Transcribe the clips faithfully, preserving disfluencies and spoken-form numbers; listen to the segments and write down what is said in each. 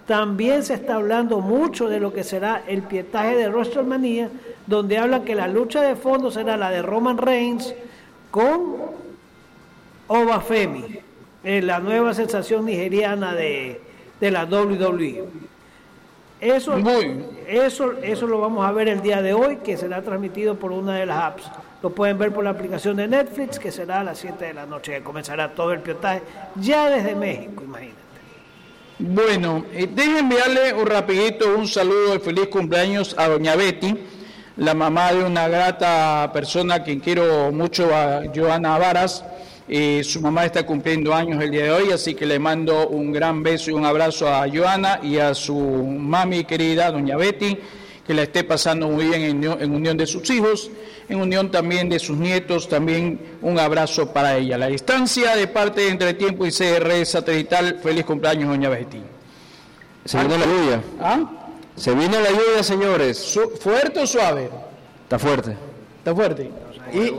También se está hablando mucho de lo que será el pietaje de WrestleMania, donde hablan que la lucha de fondo será la de Roman Reigns con Obafemi, eh, la nueva sensación nigeriana de, de la doble u doble u E. Eso, eso, eso lo vamos a ver el día de hoy, que será transmitido por una de las apps. Lo pueden ver por la aplicación de Netflix, que será a las siete de la noche, que comenzará todo el pietaje ya desde México, imagínate. Bueno, eh, déjenme enviarle un rapidito un saludo de feliz cumpleaños a doña Betty, la mamá de una grata persona a quien quiero mucho, a Joana Varas. Eh, su mamá está cumpliendo años el día de hoy, así que le mando un gran beso y un abrazo a Joana y a su mami querida, doña Betty, que la esté pasando muy bien en, en unión de sus hijos, en unión también de sus nietos, también un abrazo para ella. La distancia de parte de Entretiempo y C R Satelital, feliz cumpleaños, doña Betty. Se vino la lluvia. ¿Ah? Se vino la lluvia, señores. Su, ¿Fuerte o suave? Está fuerte. Está fuerte. Y...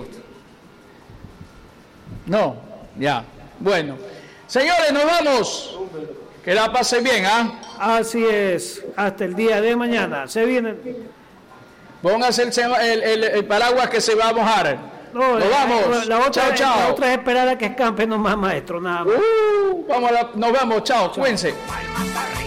No, ya. Bueno. Señores, nos vamos. Que la pasen bien, ¿ah? Así es. Hasta el día de mañana. Se viene... Póngase el, el, el, el paraguas que se va a mojar. No, nos vamos. La otra, chao, chao. La otra es esperar a que escampe nomás, maestro. Nada más. Uh, vamos a la, nos vemos. Chao. Cuídense.